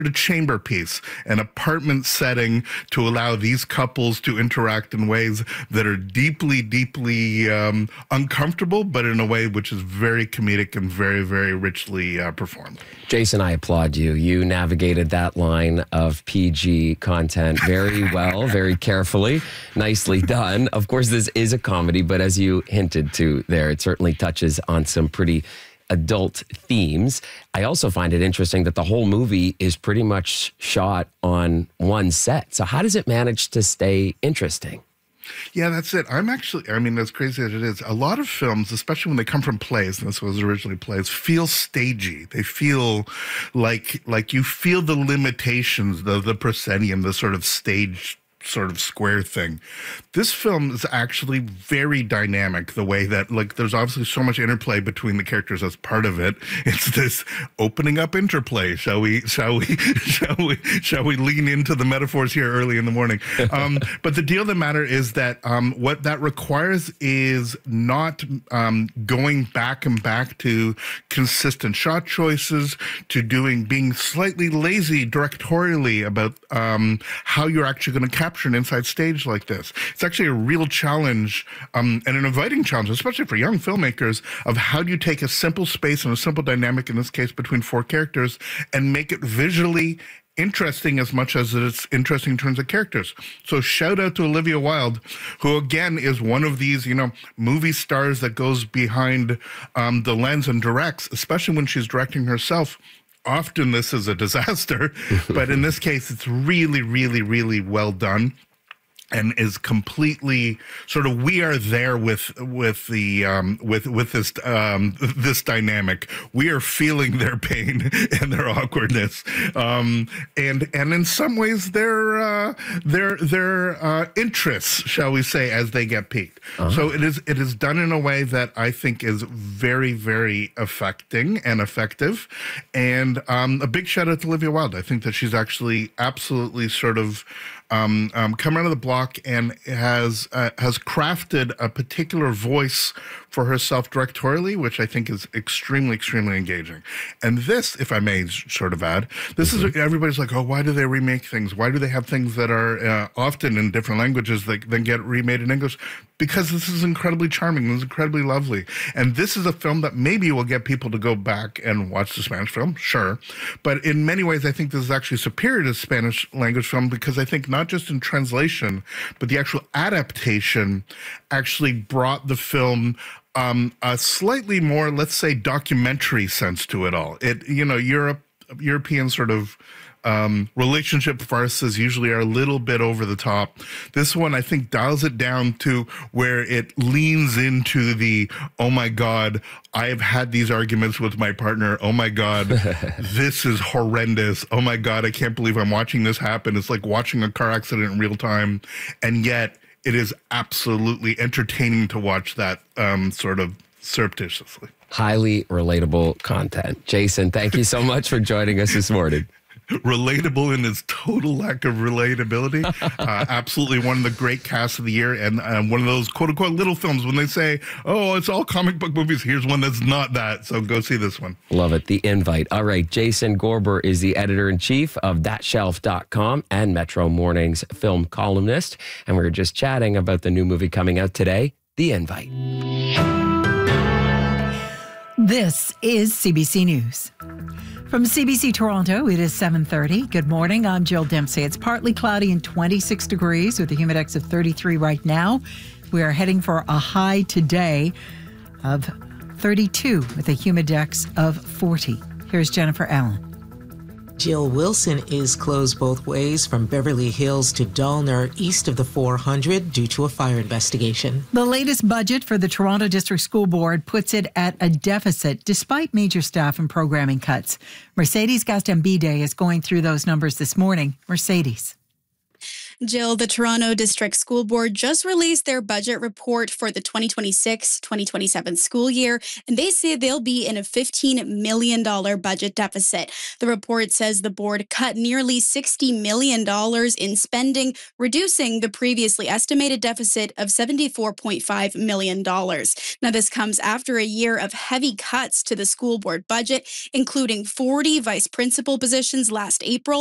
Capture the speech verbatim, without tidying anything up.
a chamber piece, an apartment setting to allow these couples to interact in ways that are deeply, deeply um, uncomfortable, but in a way which is very comedic and very, very richly uh, performed. Jason, I applaud you. You navigated that line of P G content very well, very carefully. Nicely done. Of course, this is a comedy, but as you hinted to there, it certainly touches on some pretty adult themes. I also find it interesting that the whole movie is pretty much shot on one set. So how does it manage to stay interesting? Yeah, that's it. I'm actually, I mean, as crazy as it is, a lot of films, especially when they come from plays, and this was originally plays, feel stagey. They feel like like you feel the limitations, the, the proscenium, the sort of stage sort of square thing. This film is actually very dynamic, the way that, like, there's obviously so much interplay between the characters as part of it. It's this opening up interplay. Shall we, shall we, shall we, shall we lean into the metaphors here early in the morning? Um, but the deal of the matter is that um, what that requires is not um, going back and back to consistent shot choices, to doing, being slightly lazy directorially about um, how you're actually going to capture an inside stage like this. It's actually a real challenge um, and an inviting challenge, especially for young filmmakers, of how do you take a simple space and a simple dynamic, in this case between four characters, and make it visually interesting as much as it's interesting in terms of characters. So shout out to Olivia Wilde, who again is one of these, you know, movie stars that goes behind um, the lens and directs, especially when she's directing herself. Often this is a disaster, but in this case, it's really, really, really well done. And is completely sort of, we are there with with the um, with with this um, this dynamic. We are feeling their pain and their awkwardness, um, and and in some ways their uh, their their uh, interests, shall we say, as they get piqued. Uh-huh. So it is it is done in a way that I think is very, very affecting and effective. And um, a big shout out to Olivia Wilde. I think that she's actually absolutely sort of Um, um, come out of the block and has uh, has crafted a particular voice for herself directorially, which I think is extremely, extremely engaging. And this, if I may sort of add, this mm-hmm. is, everybody's like, oh, why do they remake things? Why do they have things that are uh, often in different languages that then get remade in English? Because this is incredibly charming. This is incredibly lovely. And this is a film that maybe will get people to go back and watch the Spanish film, sure. But in many ways, I think this is actually superior to Spanish language film, because I think not just in translation, but the actual adaptation actually brought the film um, a slightly more, let's say, documentary sense to it all. It, you know, Europe, European sort of um, relationship farces usually are a little bit over the top. This one, I think, dials it down to where it leans into the, oh my God, I have had these arguments with my partner. Oh my God, this is horrendous. Oh my God, I can't believe I'm watching this happen. It's like watching a car accident in real time. And yet it is absolutely entertaining to watch that um, sort of surreptitiously. Highly relatable content. Jason, thank you so much for joining us this morning. Relatable in its total lack of relatability. Uh, absolutely one of the great casts of the year, and uh, one of those quote-unquote little films when they say, oh, it's all comic book movies. Here's one that's not that, so go see this one. Love it. The Invite. All right, Jason Gorber is the editor-in-chief of that shelf dot com and Metro Morning's film columnist, and we were just chatting about the new movie coming out today, The Invite. This is C B C News. From C B C Toronto, it is seven thirty. Good morning. I'm Jill Dempsey. It's partly cloudy and twenty-six degrees with a humidex of thirty-three right now. We are heading for a high today of thirty-two with a humidex of forty. Here's Jennifer Allen. Jill, Wilson is closed both ways from Beverly Hills to Dulner, east of the four hundred, due to a fire investigation. The latest budget for the Toronto District School Board puts it at a deficit despite major staff and programming cuts. Mercedes Gastambide is going through those numbers this morning. Mercedes. Jill, the Toronto District School Board just released their budget report for the twenty twenty-six twenty twenty-seven school year, and they say they'll be in a fifteen million dollars budget deficit. The report says the board cut nearly sixty million dollars in spending, reducing the previously estimated deficit of seventy-four point five million dollars. Now, this comes after a year of heavy cuts to the school board budget, including forty vice principal positions last April.